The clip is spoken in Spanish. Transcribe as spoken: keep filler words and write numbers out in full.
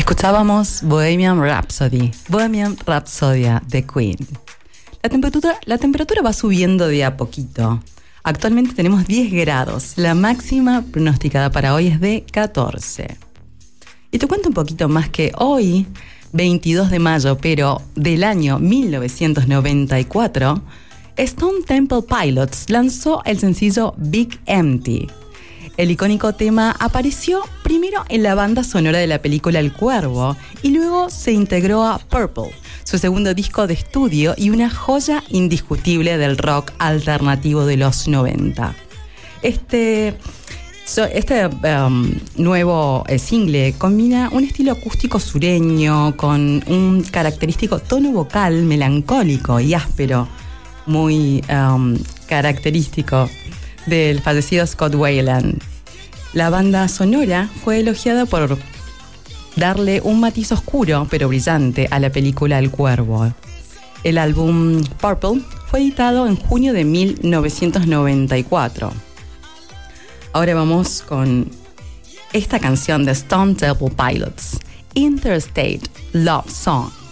Escuchábamos Bohemian Rhapsody, Bohemian Rhapsody de Queen. La temperatura, la temperatura va subiendo de a poquito. Actualmente tenemos diez grados. La máxima pronosticada para hoy es de catorce. Y te cuento un poquito más que hoy, veintidós de mayo, pero del año mil novecientos noventa y cuatro, Stone Temple Pilots lanzó el sencillo Big Empty. El icónico tema apareció primero en la banda sonora de la película El Cuervo y luego se integró a Purple, su segundo disco de estudio y una joya indiscutible del rock alternativo de los noventa. Este, este um, nuevo eh, single combina un estilo acústico sureño con un característico tono vocal melancólico y áspero, muy um, característico del fallecido Scott Weiland. La banda sonora fue elogiada por darle un matiz oscuro pero brillante a la película El Cuervo. El álbum Purple fue editado en junio de mil novecientos noventa y cuatro. Ahora vamos con esta canción de Stone Temple Pilots, Interstate Love Song.